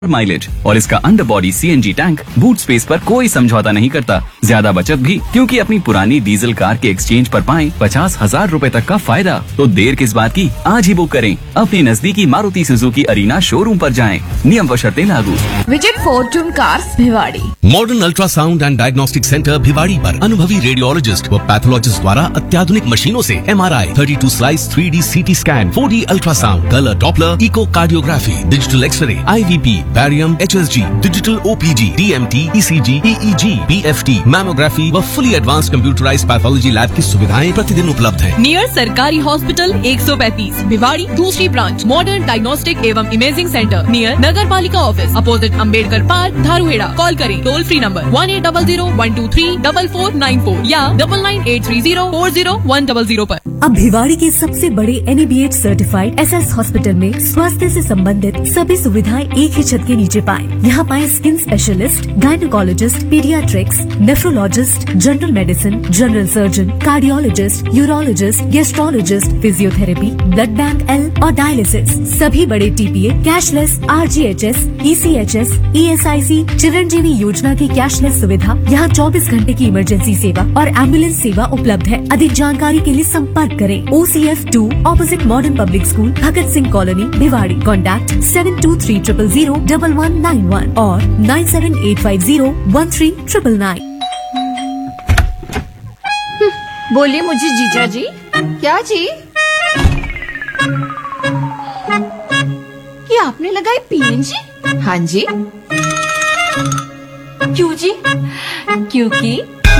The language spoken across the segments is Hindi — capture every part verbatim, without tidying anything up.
माइलेज और इसका under body CNG tank boot space पर कोई समझौता नहीं करता। ज्यादा बचत भी, क्योंकि अपनी पुरानी डीजल कार के एक्सचेंज पर पाएं पचास हजार रूपए तक का फायदा। तो देर किस बात की, आज ही बुक करें। अपने नजदीकी मारुति सुजुकी अरीना शोरूम पर जाएं। नियम व शर्तें लागू। Visit Fortune cars Bhiwadi. Modern ultrasound and diagnostic centre Bhiwadi पर अनुभवी रेडियोलॉजिस्ट व पैथोलॉजिस्ट द्वारा अत्याधुनिक मशीनों से MRI, thirty two slice three D CT scan, four D ultrasound, colour Doppler, eco cardiography, digital x ray, IVP, barium, HSG, digital OPG, DMT, ECG, EEG, BFT, mammography व fully advanced computerised pathology lab की सुविधाएं प्रतिदिन उपलब्ध हैं। नियर सरकारी हॉस्पिटल एक सौ पैंतीस भिवाड़ी, दूसरी ब्रांच मॉडर्न डायग्नोस्टिक एवं इमेजिंग सेंटर नियर नगर पालिका office opposite Ambedkar park Dharuhera. Call करें toll free number one eight double zero one two three double four nine four या double nine eight three zero four zero one double zero पर। अब भिवाड़ी के सबसे बड़े एनएबीएच सर्टिफाइड एसएस हॉस्पिटल में स्वास्थ्य से संबंधित सभी सुविधाएं एक ही छत के नीचे पाएं। यहाँ पाएं skin specialist, gynaecologist, paediatrics, nephrologist, general medicine, general surgeon, cardiologist, urologist, gastrologist, physiotherapy, blood bank L और डायलिसिस, सभी बड़े TPA, cashless, RGHS, ECHS, ESIC, Chiranjeevi योजना की कैशलेस सुविधा। यहाँ चौबीस घंटे की इमरजेंसी सेवा और एम्बुलेंस सेवा उपलब्ध है। अधिक जानकारी के लिए संपर्क करें OCF to opposite modern public school, Bhagat Singh colony, Bhiwadi. Contact seven to three triple zero double one nine one और nine seven eight five zero one three triple nine. बोलिए मुझे जीजा जी। क्या जी? ये आपने लगाई पीएनजी? हाँ जी। क्यों जी? क्योंकि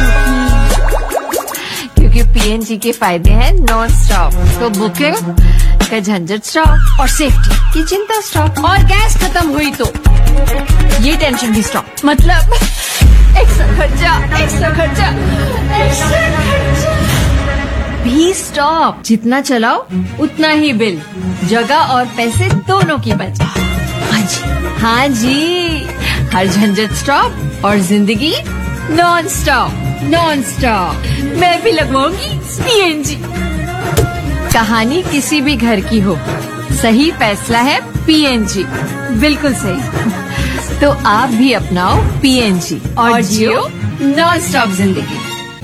क्योंकि पीएनजी के फायदे हैं नॉन स्टॉप, तो बुकिंग का झंझट स्टॉप और सेफ्टी की चिंता स्टॉप, और गैस खत्म हुई तो ये टेंशन भी स्टॉप। मतलब एक्स्ट्रा खर्चा, एक्स्ट्रा खर्चा, एक्स्ट्रा खर्चा भी स्टॉप। जितना चलाओ उतना ही बिल, जगह और पैसे दोनों की बचत। हाँ जी, हाँ जी, हर झंझट स्टॉप और जिंदगी नॉन स्टॉप। नॉन स्टॉप मैं भी लगवाऊंगी पीएनजी। कहानी किसी भी घर की हो, सही फैसला है पीएनजी। बिल्कुल सही। तो आप भी अपनाओ पीएनजी और जियो नॉन स्टॉप जिंदगी।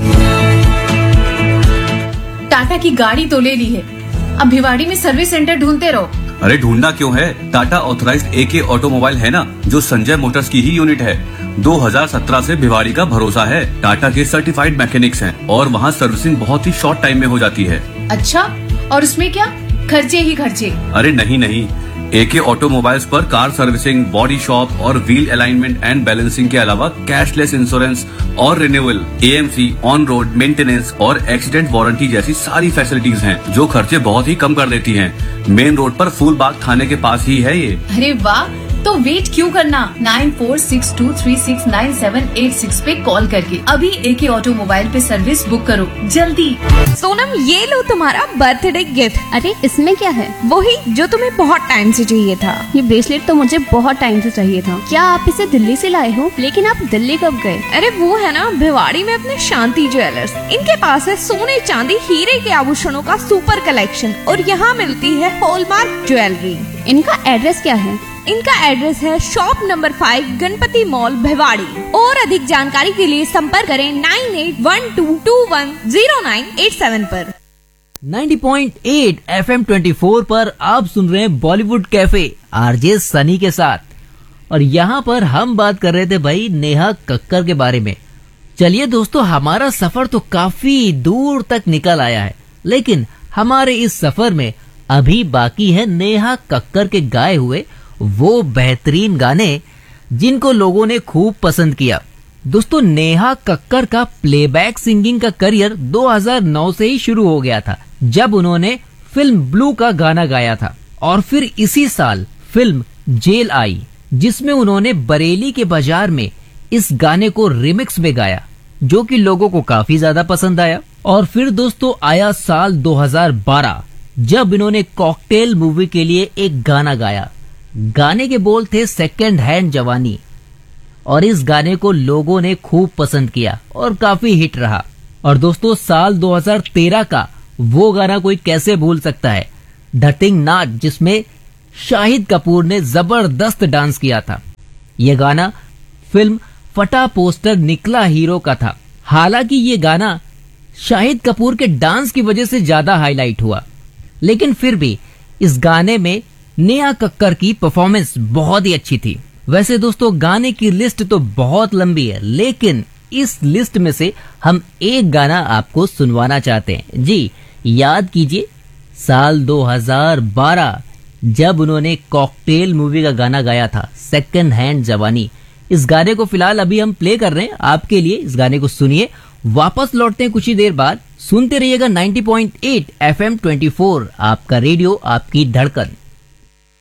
टाटा की गाड़ी तो ले ली है, अब भिवाड़ी में सर्विस सेंटर ढूंढते रहो। अरे ढूंढना क्यों है, टाटा ऑथराइज्ड एके ऑटोमोबाइल है ना, जो संजय मोटर्स की ही यूनिट है। दो हज़ार सत्रह से भिवाड़ी का भरोसा है। टाटा के सर्टिफाइड मैकेनिक्स हैं और वहाँ सर्विसिंग बहुत ही शॉर्ट टाइम में हो जाती है। अच्छा, और उसमें क्या खर्चे ही खर्चे? अरे नहीं नहीं, एके ऑटोमोबाइल्स पर कार सर्विसिंग, बॉडी शॉप और व्हील अलाइनमेंट एंड बैलेंसिंग के अलावा कैशलेस इंश्योरेंस और renewal, AMC, on road maintenance और एक्सीडेंट वारंटी जैसी सारी फैसिलिटीज हैं, जो खर्चे बहुत ही कम कर देती हैं। मेन रोड पर फूलबाग थाने के पास ही है ये। अरे वाह, तो वेट क्यों करना, nine four six to three six nine seven eight six पे कॉल करके अभी एके ऑटोमोबाइल पे सर्विस बुक करो जल्दी। सोनम, ये लो तुम्हारा बर्थडे गिफ्ट। अरे इसमें क्या है? वही जो तुम्हें बहुत टाइम से चाहिए था। ये ब्रेसलेट तो मुझे बहुत टाइम से चाहिए था। क्या आप इसे दिल्ली से लाए हो? लेकिन आप दिल्ली कब गए? अरे वो है ना भिवाड़ी में अपने शांति ज्वेलर्स। इनके पास है सोने, चांदी, हीरे के आभूषणों का सुपर कलेक्शन और यहाँ मिलती है हॉलमार्क ज्वेलरी। इनका एड्रेस क्या है? इनका एड्रेस है shop number five, Ganpati mall, Bhiwadi. और अधिक जानकारी के लिए संपर्क करें nine eight one two to one zero nine eight seven पर। Ninety point eight FM twenty four पर आप सुन रहे हैं बॉलीवुड कैफे आरजे सनी के साथ, और यहाँ पर हम बात कर रहे थे भाई नेहा कक्कर के बारे में। चलिए दोस्तों, हमारा सफर तो काफी दूर तक निकल आया है, लेकिन हमारे इस सफर में अभी बाकी है नेहा कक्कर के गाए हुए वो बेहतरीन गाने जिनको लोगों ने खूब पसंद किया। दोस्तों, नेहा कक्कर का प्लेबैक सिंगिंग का करियर दो हज़ार नौ से ही शुरू हो गया था, जब उन्होंने फिल्म ब्लू का गाना गाया था। और फिर इसी साल फिल्म जेल आई, जिसमें उन्होंने बरेली के बाजार में इस गाने को रिमिक्स में गाया, जो कि लोगों को काफी ज्यादा पसंद आया। और फिर दोस्तों आया साल दो हज़ार बारह, जब इन्होंने कॉकटेल मूवी के लिए एक गाना गाया। गाने के बोल थे सेकेंड हैंड जवानी, और इस गाने को लोगों ने खूब पसंद किया और काफी हिट रहा। और दोस्तों साल दो हज़ार तेरह का वो गाना कोई कैसे भूल सकता है, द थिंग नॉट, जिसमें शाहिद कपूर ने जबरदस्त डांस किया था। ये गाना फिल्म फटा पोस्टर निकला हीरो का था। हालांकि ये गाना शाहिद कपूर के डांस की वजह से ज्यादा हाईलाइट हुआ, लेकिन फिर भी इस गाने में नेहा कक्कर की परफॉर्मेंस बहुत ही अच्छी थी। वैसे दोस्तों गाने की लिस्ट तो बहुत लंबी है, लेकिन इस लिस्ट में से हम एक गाना आपको सुनवाना चाहते हैं। जी याद कीजिए साल दो हज़ार बारह जब उन्होंने कॉकटेल मूवी का गाना गाया था सेकंड हैंड जवानी। इस गाने को फिलहाल अभी हम प्ले कर रहे हैं आपके लिए। इस गाने को सुनिए, वापस लौटते हैं कुछ ही देर बाद। सुनते रहिएगा नब्बे पॉइंट आठ एफ एम चौबीस, आपका रेडियो आपकी धड़कन।